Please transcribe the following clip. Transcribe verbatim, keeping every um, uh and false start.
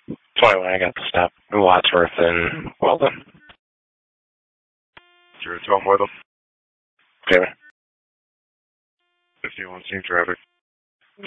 twenty when I got the stop. Wadsworth and Weldon. zero twelve Weldon. Okay. fifty-one scene traffic.